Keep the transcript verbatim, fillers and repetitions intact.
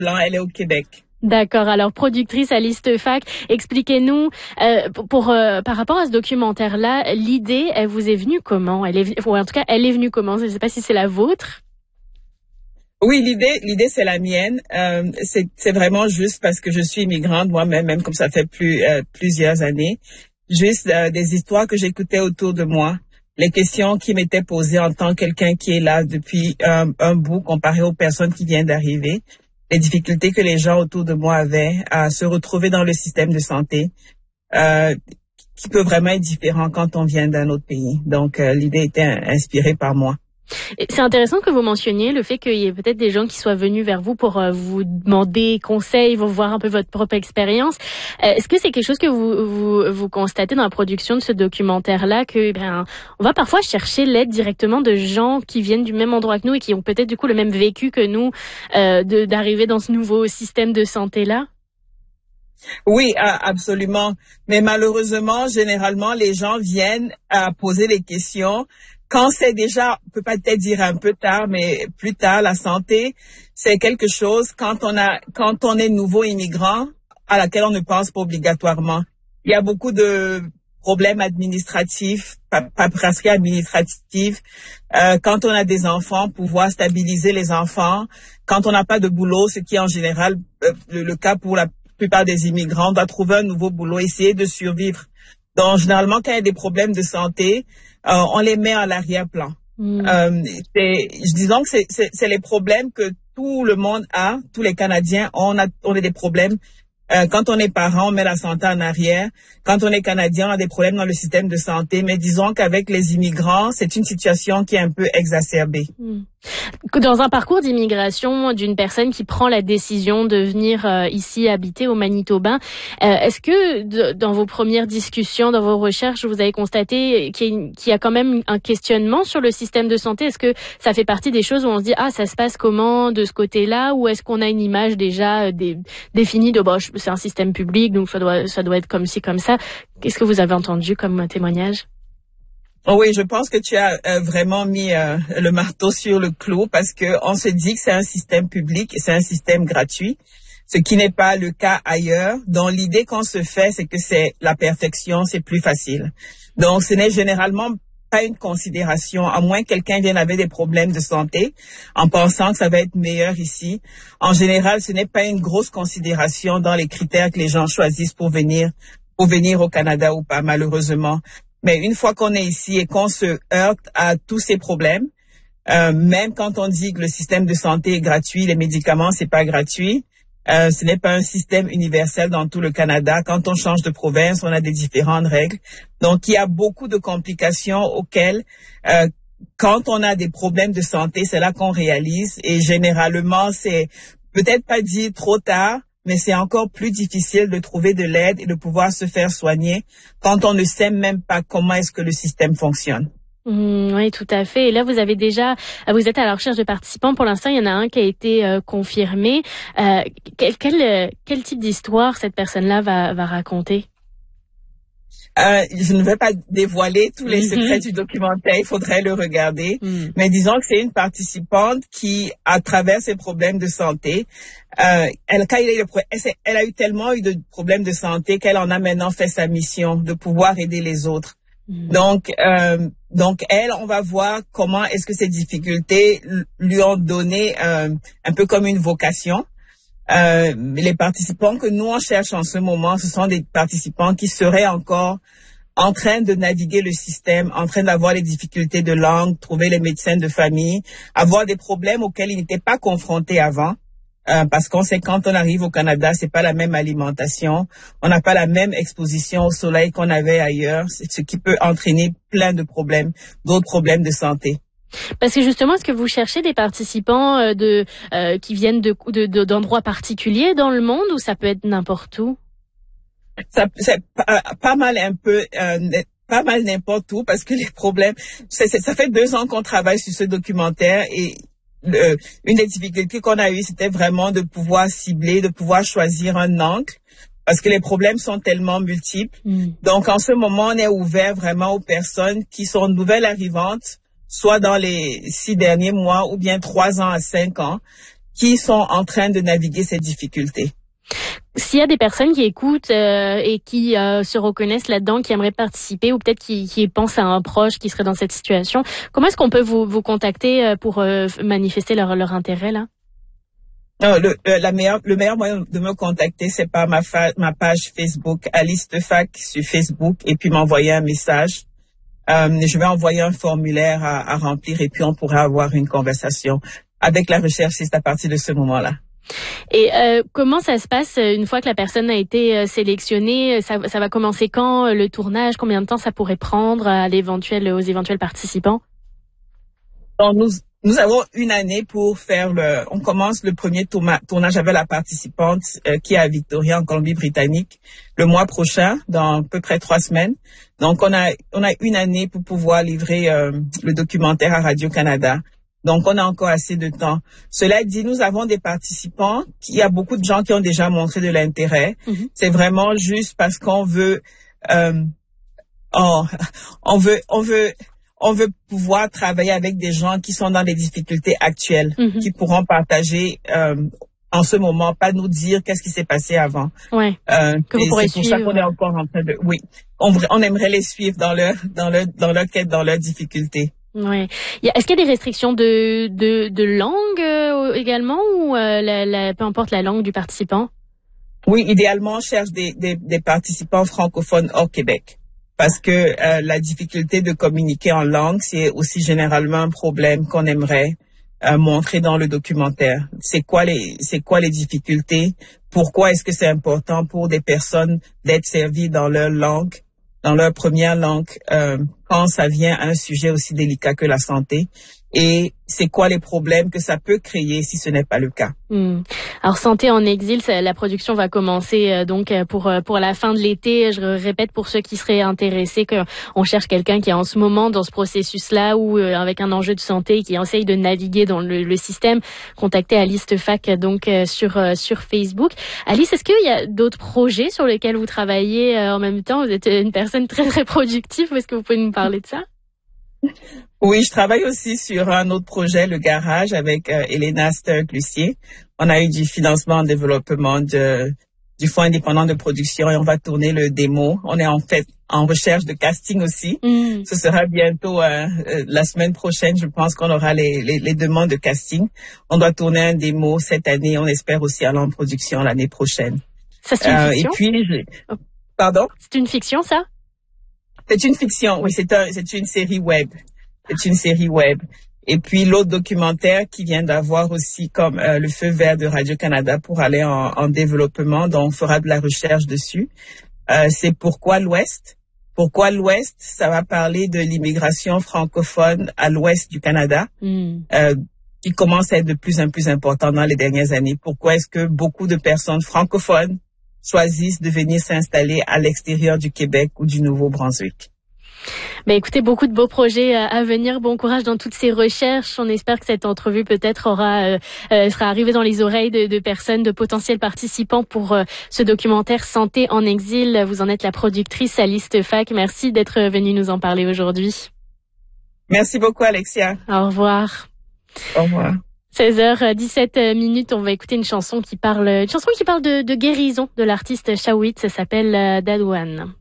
Blanc, elle est au Québec. D'accord. Alors, productrice Alice Tefac, expliquez-nous, euh, pour euh, par rapport à ce documentaire-là, l'idée, elle vous est venue comment? Elle est, ou en tout cas, elle est venue comment? Je ne sais pas si c'est la vôtre. Oui, l'idée, l'idée c'est la mienne. Euh, c'est, c'est vraiment juste parce que je suis immigrante moi-même, même comme ça fait plus euh, plusieurs années. Juste euh, des histoires que j'écoutais autour de moi, les questions qui m'étaient posées en tant que quelqu'un qui est là depuis un, un bout comparé aux personnes qui viennent d'arriver. Les difficultés que les gens autour de moi avaient à se retrouver dans le système de santé, euh, qui peut vraiment être différent quand on vient d'un autre pays. Donc, euh, l'idée était inspirée par moi. C'est intéressant que vous mentionniez le fait qu'il y ait peut-être des gens qui soient venus vers vous pour euh, vous demander conseils, vous voir un peu votre propre expérience. Euh, est-ce que c'est quelque chose que vous, vous vous constatez dans la production de ce documentaire-là, que ben on va parfois chercher l'aide directement de gens qui viennent du même endroit que nous et qui ont peut-être du coup le même vécu que nous, euh, de, d'arriver dans ce nouveau système de santé-là? Oui, absolument. Mais malheureusement, généralement, les gens viennent à poser des questions quand c'est déjà, on peut pas peut-être dire un peu tard, mais plus tard. La santé, c'est quelque chose, quand on a, quand on est nouveau immigrant, à laquelle on ne pense pas obligatoirement. Il y a beaucoup de problèmes administratifs, paperasserie administrative. Euh, quand on a des enfants, pouvoir stabiliser les enfants. Quand on n'a pas de boulot, ce qui est en général euh, le, le cas pour la plupart des immigrants, on doit trouver un nouveau boulot, essayer de survivre. Donc, généralement, quand il y a des problèmes de santé, euh, on les met à l'arrière-plan. Mmh. Euh, c'est, disons que c'est, c'est, c'est les problèmes que tout le monde a, tous les Canadiens, on a, on a des problèmes. Euh, quand on est parent, on met la santé en arrière. Quand on est Canadien, on a des problèmes dans le système de santé. Mais disons qu'avec les immigrants, c'est une situation qui est un peu exacerbée. Mmh. Dans un parcours d'immigration d'une personne qui prend la décision de venir euh, ici habiter au Manitoba, euh, est-ce que de, dans vos premières discussions, dans vos recherches, vous avez constaté qu'il y, a une, qu'il y a quand même un questionnement sur le système de santé? Est-ce que ça fait partie des choses où on se dit ah ça se passe comment de ce côté-là, ou est-ce qu'on a une image déjà euh, dé, définie de bon c'est un système public donc ça doit ça doit être comme ci comme ça? Qu'est-ce que vous avez entendu comme témoignage? Oh oui, je pense que tu as euh, vraiment mis euh, le marteau sur le clou, parce que on se dit que c'est un système public et c'est un système gratuit, ce qui n'est pas le cas ailleurs. Donc l'idée qu'on se fait, c'est que c'est la perfection, c'est plus facile. Donc ce n'est généralement pas une considération, à moins que quelqu'un vienne avec des problèmes de santé en pensant que ça va être meilleur ici. En général, ce n'est pas une grosse considération dans les critères que les gens choisissent pour venir pour venir au Canada ou pas, malheureusement. Mais une fois qu'on est ici et qu'on se heurte à tous ces problèmes, euh, même quand on dit que le système de santé est gratuit, les médicaments, c'est pas gratuit, euh, ce n'est pas un système universel dans tout le Canada. Quand on change de province, on a des différentes règles. Donc, il y a beaucoup de complications auxquelles, euh, quand on a des problèmes de santé, c'est là qu'on réalise. Et généralement, c'est peut-être pas dit trop tard, mais c'est encore plus difficile de trouver de l'aide et de pouvoir se faire soigner quand on ne sait même pas comment est-ce que le système fonctionne. Mmh, oui, tout à fait. Et là, vous avez déjà, vous êtes à la recherche de participants. Pour l'instant, il y en a un qui a été euh, confirmé. Euh, quel, quel, quel type d'histoire cette personne-là va, va raconter? Euh, je ne vais pas dévoiler tous les secrets mm-hmm. du documentaire, il faudrait le regarder. Mm. Mais disons que c'est une participante qui, à travers ses problèmes de santé, euh, elle, quand il a eu le, elle a eu tellement eu de problèmes de santé qu'elle en a maintenant fait sa mission de pouvoir aider les autres. Mm. Donc, euh, donc elle, on va voir comment est-ce que ces difficultés lui ont donné euh, un peu comme une vocation. Euh, les participants que nous on cherche en ce moment, ce sont des participants qui seraient encore en train de naviguer le système, en train d'avoir les difficultés de langue, trouver les médecins de famille, avoir des problèmes auxquels ils n'étaient pas confrontés avant. Euh, parce qu'on sait quand on arrive au Canada, c'est pas la même alimentation, on n'a pas la même exposition au soleil qu'on avait ailleurs, ce qui peut entraîner plein de problèmes, d'autres problèmes de santé. Parce que justement, est-ce que vous cherchez des participants euh, de euh, qui viennent de, de, de d'endroits particuliers dans le monde, ou ça peut être n'importe où? Ça, c'est pas, pas mal un peu, euh, pas mal n'importe où, parce que les problèmes, c'est, c'est, ça fait deux ans qu'on travaille sur ce documentaire et le, une des difficultés qu'on a eues, c'était vraiment de pouvoir cibler, de pouvoir choisir un angle, parce que les problèmes sont tellement multiples. Mm. Donc, en ce moment, on est ouvert vraiment aux personnes qui sont nouvelles arrivantes, soit dans les six derniers mois ou bien trois ans à cinq ans, qui sont en train de naviguer ces difficultés. S'il y a des personnes qui écoutent euh, et qui euh, se reconnaissent là-dedans, qui aimeraient participer ou peut-être qui, qui pensent à un proche qui serait dans cette situation, comment est-ce qu'on peut vous, vous contacter pour euh, manifester leur, leur intérêt là? Non, le, le, la meilleure, le meilleur moyen de me contacter, c'est par ma, fa, ma page Facebook, Alice Tefac sur Facebook, et puis m'envoyer un message. Euh, je vais envoyer un formulaire à, à remplir et puis on pourra avoir une conversation avec la recherchiste à partir de ce moment-là. Et euh, comment ça se passe une fois que la personne a été sélectionnée? Ça, ça va commencer quand, le tournage? Combien de temps ça pourrait prendre à l'éventuel, aux éventuels participants? Donc, nous, nous avons une année pour faire le... On commence le premier tournage avec la participante euh, qui est à Victoria, en Colombie-Britannique, le mois prochain, dans à peu près trois semaines. Donc, on a, on a une année pour pouvoir livrer euh, le documentaire à Radio-Canada. Donc, on a encore assez de temps. Cela dit, nous avons des participants. Il y a beaucoup de gens qui ont déjà montré de l'intérêt. Mm-hmm. C'est vraiment juste parce qu'on veut, euh, on, on veut, on veut, on veut pouvoir travailler avec des gens qui sont dans des difficultés actuelles, mm-hmm. qui pourront partager euh, en ce moment, pas nous dire qu'est-ce qui s'est passé avant. Ouais. Euh, que vous pourrez c'est pour suivre. ça qu'on est encore en train de, oui, on, on aimerait les suivre dans leur, dans leur, dans leur quête, dans leurs difficultés. Ouais. Est-ce qu'il y a des restrictions de de, de langue euh, également ou euh, la, la, peu importe la langue du participant? Oui, idéalement, on cherche des, des, des participants francophones hors Québec parce que euh, la difficulté de communiquer en langue, c'est aussi généralement un problème qu'on aimerait euh, montrer dans le documentaire. C'est quoi les c'est quoi les difficultés? Pourquoi est-ce que c'est important pour des personnes d'être servies dans leur langue? dans leur première langue, euh, quand ça vient à un sujet aussi délicat que la santé, et c'est quoi les problèmes que ça peut créer si ce n'est pas le cas. Mmh. Alors Santé en exil, ça, la production va commencer euh, donc pour euh, pour la fin de l'été. Je répète pour ceux qui seraient intéressés qu'on cherche quelqu'un qui est en ce moment dans ce processus-là ou euh, avec un enjeu de santé qui essaye de naviguer dans le, le système. Contactez Alice Tefac donc euh, sur euh, sur Facebook. Alice, est-ce qu'il y a d'autres projets sur lesquels vous travaillez euh, en même temps? Vous êtes une personne très très productive. Est-ce que vous pouvez nous parler de ça? Oui, je travaille aussi sur un autre projet, le garage, avec euh, Elena Sterck-Lucier. On a eu du financement en développement de, du Fonds indépendant de production et on va tourner le démo. On est en fait en recherche de casting aussi. Mm. Ce sera bientôt euh, euh, la semaine prochaine, je pense qu'on aura les, les, les demandes de casting. On doit tourner un démo cette année. On espère aussi aller en production l'année prochaine. Ça, c'est une euh, fiction? Et puis, je... Pardon? C'est une fiction, ça? C'est une fiction, oui, c'est un, c'est une série web. C'est une série web. Et puis l'autre documentaire qui vient d'avoir aussi comme euh, le feu vert de Radio-Canada pour aller en, en développement, donc on fera de la recherche dessus. Euh, c'est Pourquoi l'Ouest? Pourquoi l'Ouest? Ça va parler de l'immigration francophone à l'Ouest du Canada, mm. euh, qui commence à être de plus en plus important dans les dernières années. Pourquoi est-ce que beaucoup de personnes francophones choisissent de venir s'installer à l'extérieur du Québec ou du Nouveau-Brunswick? Ben écoutez, beaucoup de beaux projets à venir. Bon courage dans toutes ces recherches. On espère que cette entrevue peut-être aura euh, euh, sera arrivée dans les oreilles de, de personnes, de potentiels participants pour euh, ce documentaire Santé en exil. Vous en êtes la productrice, Alice Tefac. Merci d'être venue nous en parler aujourd'hui. Merci beaucoup, Alexia. Au revoir. Au revoir. seize heures dix-sept minutes, on va écouter une chanson qui parle, une chanson qui parle de, de guérison de l'artiste Shawit. Ça s'appelle euh, Dadouane.